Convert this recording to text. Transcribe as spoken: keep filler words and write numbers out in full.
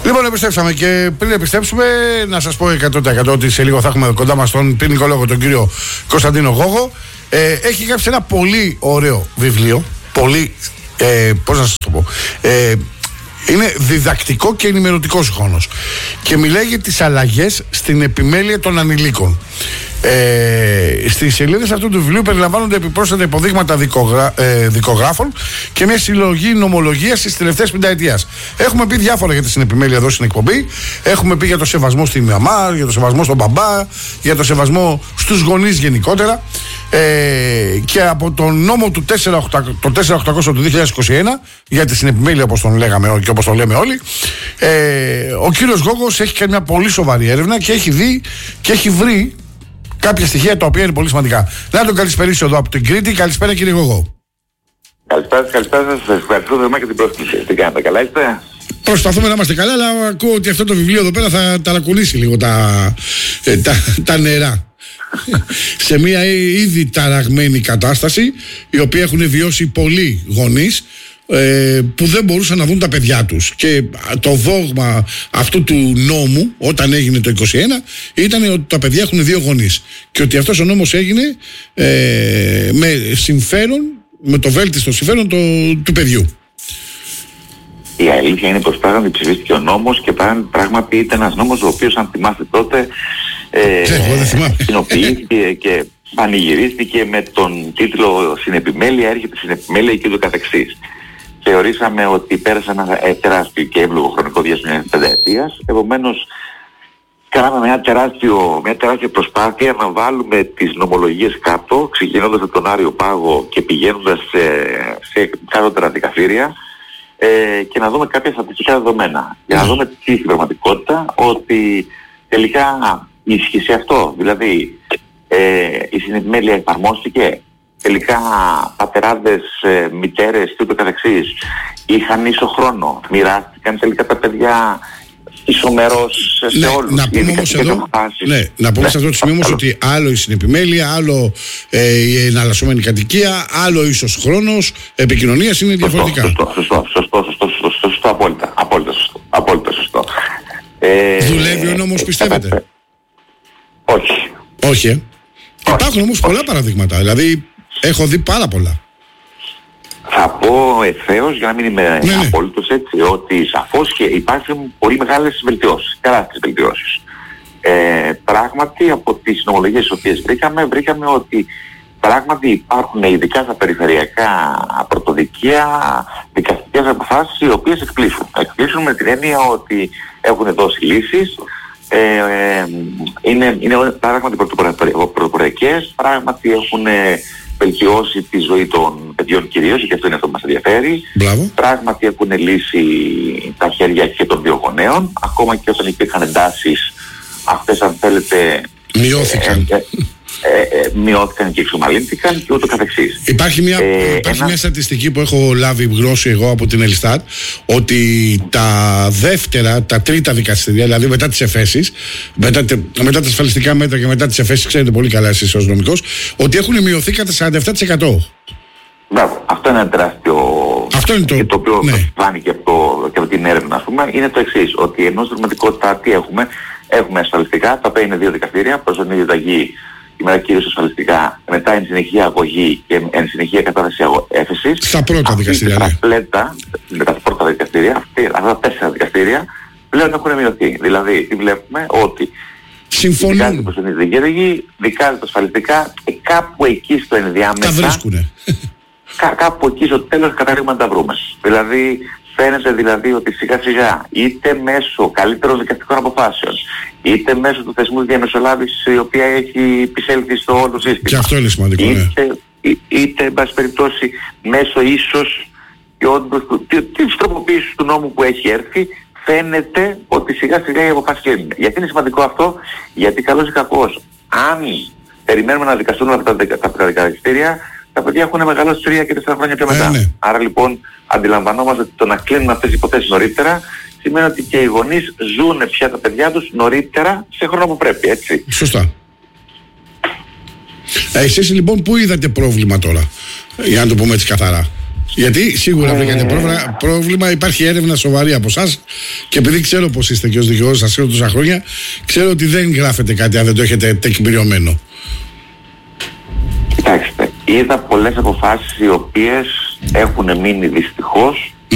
Λοιπόν, επιστρέψαμε και πριν επιστρέψουμε, να σας πω εκατό τοις εκατό ότι σε λίγο θα έχουμε κοντά μας τον ποινικολόγο, τον κύριο Κωνσταντίνο Γόγο. Ε, έχει γράψει ένα πολύ ωραίο βιβλίο. Πολύ. Ε, πώς να σας το πω. Ε, είναι διδακτικό και ενημερωτικό χρόνος. Και μιλάει για τις αλλαγές στην επιμέλεια των ανηλίκων. Ε, στις σελίδες αυτού του βιβλίου περιλαμβάνονται επιπρόσθετα υποδείγματα δικογρα... ε, δικογράφων και μια συλλογή νομολογίας της τελευταίας πενταετίας. Έχουμε πει διάφορα για τη συνεπιμέλεια εδώ στην εκπομπή. Έχουμε πει για το σεβασμό στη μαμά, για το σεβασμό στον μπαμπά, για το σεβασμό στους γονείς γενικότερα. Ε, και από τον νόμο του τέσσερα χιλιάδες οκτακόσια του δύο χιλιάδες είκοσι ένα για τη συνεπιμέλεια, όπως τον λέγαμε και όπως το λέμε όλοι, ε, ο κύριος Γόγος έχει κάνει μια πολύ σοβαρή έρευνα και έχει δει και έχει βρει κάποια στοιχεία τα οποία είναι πολύ σημαντικά. Να τον καλησπερίσω εδώ από την Κρήτη. Καλησπέρα, κύριε Γόγο. Καλησπέρα, καλησπέρα σας. Σας ευχαριστώ θερμά για την πρόσκληση. Τι κάνετε, καλά είστε? Προσπαθούμε να είμαστε καλά, αλλά ακούω ότι αυτό το βιβλίο εδώ πέρα θα ταρακουνήσει λίγο τα, τα, τα νερά. Σε μια ήδη ταραγμένη κατάσταση, η οποία έχουν βιώσει πολλοί γονείς ε, που δεν μπορούσαν να δουν τα παιδιά τους. Και το δόγμα αυτού του νόμου, όταν έγινε το είκοσι ένα, ήταν ότι τα παιδιά έχουν δύο γονείς. Και ότι αυτός ο νόμος έγινε ε, με συμφέρον, με το βέλτιστο συμφέρον το, του παιδιού. Η αλήθεια είναι πως πράγματι ψηφίστηκε ο νόμος και πράγματι ήταν ένας νόμος ο οποίος, αν θυμάστε τότε, ε, κοινοποιήθηκε και πανηγυρίστηκε με τον τίτλο «Συνεπιμέλεια, έρχεται συνεπιμέλεια» και ούτω καθεξής. Θεωρήσαμε ότι πέρασε ένα τεράστιο και εύλογο χρονικό διάστημα πενταετίας. Επομένως, κάναμε μια, τεράστιο, μια τεράστια προσπάθεια να βάλουμε τις νομολογίες κάτω, ξεκινώντας από τον Άριο Πάγο και πηγαίνοντας σε, σε κάτωτερα δικαστήρια, ε, και να δούμε κάποια στατιστικά δεδομένα. Για να δούμε τι στην πραγματικότητα, ότι τελικά ίσχυσε αυτό. Δηλαδή, ε, η συνεπιμέλεια εφαρμόστηκε. Τελικά πατεράδες, ε, μητέρες και ούτω καθεξής είχαν ίσο χρόνο. Μοιράστηκαν τελικά τα παιδιά ισομερώς σε ναι, όλους. Να πούμε όμως εδώ, ναι, να πούμε ναι, σε αυτό το σημείο όμως ότι άλλο η συνεπιμέλεια, άλλο ε, η εναλλασσόμενη κατοικία, άλλο ίσως χρόνος επικοινωνίας είναι διαφορετικά. Σωστό, σωστό, σωστό, σωστό, σωστό, σωστό, σωστό, απόλυτα, απόλυτα σωστό, απόλυτα σωστό. Ε, Δουλεύει ο νόμος, πιστεύετε? Ε, όχι. Όχι, ε. Υπάρχουν όμως πολλά παραδείγματα, δηλαδή έχω δει πάρα πολλά. Θα πω ευθέως, για να μην είμαι ναι, ναι. απόλυτος έτσι, ότι σαφώς και υπάρχουν πολύ μεγάλες βελτιώσεις, τεράστιες βελτιώσεις. Ε, πράγματι, από τις νομολογίες τις οποίες βρήκαμε, βρήκαμε ότι πράγματι υπάρχουν ειδικά στα περιφερειακά πρωτοδικεία δικαστικές αποφάσεις οι οποίες εκπλήσουν. Εκπλήσουν με την έννοια ότι έχουν δώσει λύσεις, ε, ε, είναι, είναι πράγματι πρωτοποριακές, πράγματι έχουν βελτιώσει τη ζωή των παιδιών κυρίως, γιατί αυτό είναι αυτό που μας ενδιαφέρει. Μπράβο. Πράγματι έχουν λύσει τα χέρια και των δύο γονέων, ακόμα και όταν υπήρχαν εντάσεις, αυτές αν θέλετε μειώθηκαν. Ε, ε, ε, ε, μειώθηκαν και εξομαλύνθηκαν και ούτω καθεξής. Υπάρχει μια, ε, υπάρχει ένα... μια στατιστική που έχω λάβει γνώση εγώ από την Ελστάτ, ότι τα δεύτερα, τα τρίτα δικαστήρια, δηλαδή μετά τις εφέσεις, μετά, μετά τα ασφαλιστικά μέτρα και μετά τις εφέσεις, ξέρετε πολύ καλά εσείς ως νομικός, ότι έχουν μειωθεί κατά σαράντα επτά τοις εκατό. Μπράβο, αυτό είναι ένα τεράστιο. Αυτό είναι το, και το οποίο ναι. φάνηκε από, το, και από την έρευνα, ας πούμε, είναι το εξής, ότι ενώ στην πραγματικότητα τι έχουμε, έχουμε ασφαλιστικά, τα οποία είναι δύο δικαστήρια, προσωρινή διαταγή, ημέρα κυρίως ασφαλιστικά, μετά εν συνεχεία αγωγή και εν συνεχεία κατάθεση έφεσης. Στα πρώτα δικαστήρια, ναι. Πλέτα, με τα πρώτα δικαστήρια, αυτή, αυτά τα τέσσερα δικαστήρια, πλέον έχουν μειωθεί. Δηλαδή, τι βλέπουμε, ότι συμφωνούν. Δικάζεται η προσωρινή διαταγή, δικάζεται ασφαλιστικά, και κάπου εκεί στο ενδιάμεσα. Τα βρίσκουνε. Κά, κάπου εκεί στο τέλος καταρρίγμα να τα βρούμε. Δηλαδή, φαίνεται δηλαδή ότι σιγά σιγά είτε μέσω καλύτερων δικαστικών αποφάσεων, είτε μέσω του θεσμού διαμεσολάβησης η οποία έχει επισέλθει στο όλο σύστημα. Και αυτό είναι σημαντικό, είτε, ναι. Είτε, είτε εν πάση περιπτώσει, μέσω ίσως και όντως της τροποποίησης του νόμου που έχει έρθει, φαίνεται ότι σιγά σιγά οι αποφάσεις γίνουν. Γιατί είναι σημαντικό αυτό? Γιατί καλώς ή κακώς, αν περιμένουμε να δικαστούν από τα δικαστήρια, τα παιδιά έχουν μεγαλώσει τρία και τέσσερα χρόνια πιο μετά. Ε, ναι. Άρα λοιπόν αντιλαμβανόμαστε ότι το να κλείνουν αυτές τις υποθέσεις νωρίτερα σημαίνει ότι και οι γονείς ζουν πια τα παιδιά τους νωρίτερα σε χρόνο που πρέπει, έτσι. Σωστά. Ε, εσείς λοιπόν πού είδατε πρόβλημα τώρα, για να το πούμε έτσι καθαρά? Γιατί σίγουρα ε... βρήκατε πρόβλημα, πρόβλημα, υπάρχει έρευνα σοβαρή από εσάς και επειδή ξέρω πως είστε και ως δικηγόρος, σας ξέρω τόσα χρόνια, ξέρω ότι δεν γράφετε κάτι αν δεν το έχετε τεκμηριωμένο. Κοιτάξτε, είδα πολλές αποφάσεις οι οποίες έχουν μείνει δυστυχώς